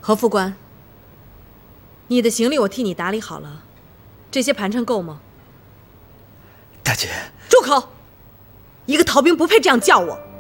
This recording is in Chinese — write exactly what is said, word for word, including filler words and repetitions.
何副官，你的行李我替你打理好了，这些盘缠够吗？ 大姐， 住口！一个逃兵不配这样叫我。